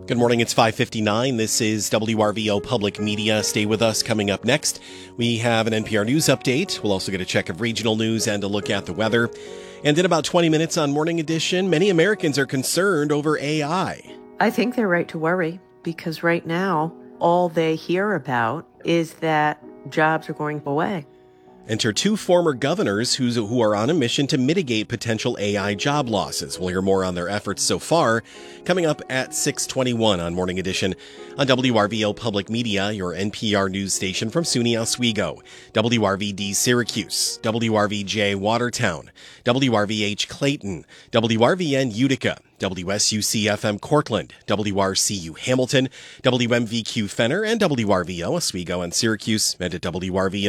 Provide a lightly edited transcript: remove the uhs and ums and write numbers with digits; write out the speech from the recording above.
Good morning, it's 5:59. This is WRVO Public Media. Stay with us. Coming up next, we have an NPR News update. We'll also get a check of regional news and a look at the weather. And in about 20 minutes on Morning Edition, many Americans are concerned over AI. I think they're right to worry because right now, all they hear about is that jobs are going away. Enter two former governors who are on a mission to mitigate potential AI job losses. We'll hear more on their efforts so far coming up at 6:21 on Morning Edition on WRVO Public Media, your NPR news station from SUNY Oswego, WRVD Syracuse, WRVJ Watertown, WRVH Clayton, WRVN Utica, WSUC-FM Cortland, WRCU Hamilton, WMVQ Fenner, and WRVO Oswego and Syracuse, and at WRVO